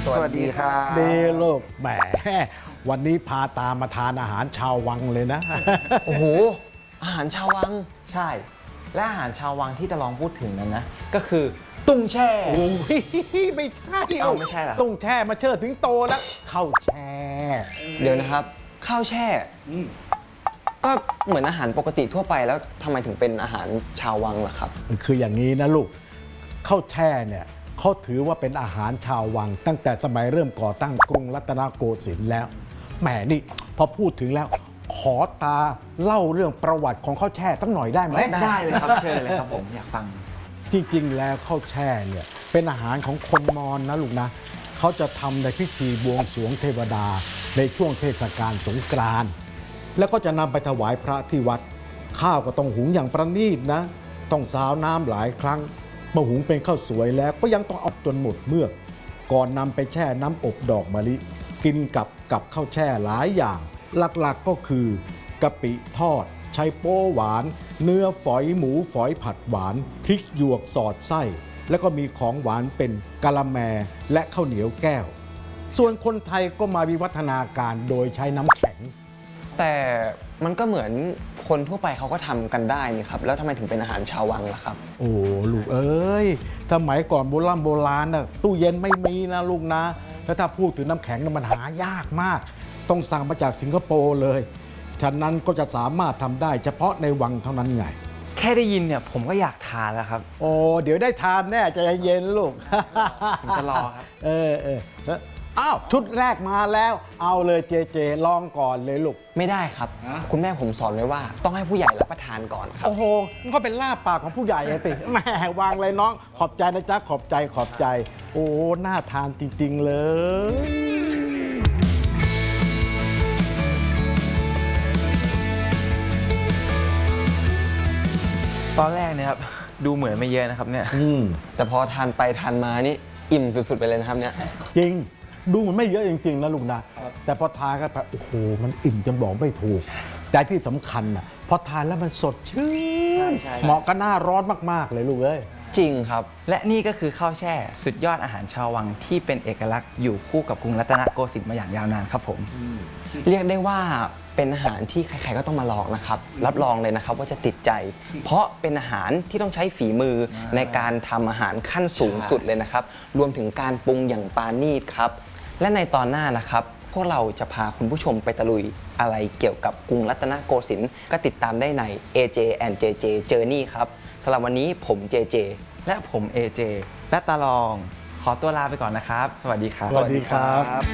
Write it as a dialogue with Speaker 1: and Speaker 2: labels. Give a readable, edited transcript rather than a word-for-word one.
Speaker 1: วัสดีครับ
Speaker 2: ดีลูกแหมวันนี้พาตามาทานอาหารชาววังเลยนะ
Speaker 1: โอ้โหอาหารชาววังใช่และอาหารชาววังที่ตะลองพูดถึงนั้นนะก็คือตุ้งแช่
Speaker 2: โอ้ยไม่ใช่
Speaker 1: เอาไม่ใช่เหรอ
Speaker 2: ตุ้งแช่มาเชิดถึงโตแล้วข้าวแช่
Speaker 1: เดี๋ยวนะครับข้าวแช่ก็เหมือนอาหารปกติทั่วไปแล้วทำไมถึงเป็นอาหารชาววังล่ะครับ
Speaker 2: คืออย่างนี้นะลูกข้าวแช่เนี่ยเขาถือว่าเป็นอาหารชาววัง ตั้งแต่สมัยเริ่มก่อตั้งกรุงรัตนโกสินทร์แล้วแหมนี่พอพูดถึงแล้วขอตาเล่าเรื่องประวัติของข้าวแช่สักหน่อยได้ไหม
Speaker 3: ได้เลยครับเชิญเลยครับผมอยากฟัง
Speaker 2: จริงๆ แล้วข้าวแช่เนี่ยเป็นอาหารของคนมอญนะลูกนะเขาจะทำในพิธีบวงสรวงเทวดาในช่วงเทศกาลสงกรานต์แล้วก็จะนำไปถวายพระที่วัดข้าวก็ต้องหุงอย่างประณีตนะต้องซาวน้ำหลายครั้งเมื่อหุงเป็นข้าวสวยแล้วก็ยังต้องเอาจนหมดเมือกก่อนนำไปแช่น้ำอบดอกมะลิกินกับข้าวแช่หลายอย่างหลักๆก็คือกะปิทอดไชโป๊หวานเนื้อฝอยหมูฝอยผัดหวานพริกหยวกสอดไส้แล้วก็มีของหวานเป็นกะละแมและข้าวเหนียวแก้วส่วนคนไทยก็มาวิวัฒนาการโดยใช้น้ำแข็ง
Speaker 1: แต่มันก็เหมือนคนทั่วไปเขาก็ทำกันได้นี่ครับแล้วทำไมถึงเป็นอาหารชาววังล่ะครับ
Speaker 2: โอ้ลูกเอ้ยสมัยก่อนโบราณน่ะตู้เย็นไม่มีนะลูกนะแล้วถ้าพูดถึงน้ำแข็งน่ะมันหายากมากต้องสั่งมาจากสิงคโปร์เลยฉะนั้นก็จะสามารถทำได้เฉพาะในวังเท่านั้นไง
Speaker 3: แค่ได้ยินเนี่ยผมก็อยากทานแล้วครับ
Speaker 2: โอ้เดี๋ยวได้ทานแน่ใจเย็นลูก
Speaker 3: ผมจะรอครับ
Speaker 2: อ้าวชุดแรกมาแล้วเอาเลยเจลองก่อนเลยลูก
Speaker 1: ไม่ได้ครับคุณแม่ผมสอนไว้ว่าต้องให้ผู้ใหญ่รับประทานก่อนครับ
Speaker 2: โอ้โหมันก็เป็นลาบปากของผู้ใหญ่ติแหมวางเลยน้องขอบใจนะจ๊ะขอบใจโอ้น่าทานจริงๆเลย
Speaker 3: ตอนแรกเนี่ยครับดูเหมือนไม่เยอะนะครับเนี่ย
Speaker 1: แต่พอทานไปทานมานี่อิ่มสุดๆไปเลยนะครับเนี่ย
Speaker 2: จริงดูเหมือนไม่เยอะจริงๆนะลูกนะแต่พอทานกันไปโอ้โหมันอิ่มจนบอกไม่ถูกแต่ที่สำคัญน่ะพอทานแล้วมันสดชื่นเหมาะกับหน้าร้อนมากๆเลยลูกเอ้ย
Speaker 1: จริงครับ
Speaker 3: และนี่ก็คือข้าวแช่สุดยอดอาหารชาววังที่เป็นเอกลักษณ์อยู่คู่กับกรุงรัตนโกสินทร์มาอย่างยาวนานครับผม
Speaker 1: เรียกได้ว่าเป็นอาหารที่ใครๆก็ต้องมาลองนะครับรับรองเลยนะครับว่าจะติดใจเพราะเป็นอาหารที่ต้องใช้ฝีมือในการทำอาหารขั้นสูงสุดเลยนะครับรวมถึงการปรุงอย่างปราณีตครับและในตอนหน้านะครับพวกเราจะพาคุณผู้ชมไปตะลุยอะไรเกี่ยวกับกรุงรัตนโกสินทร์ก็ติดตามได้ใน AJ and JJ Journey ครับสำหรับวันนี้ผม JJ
Speaker 3: และผม AJ และตาลองขอตัวลาไปก่อนนะครับสวัสดีครับ
Speaker 2: สวัสดีครับ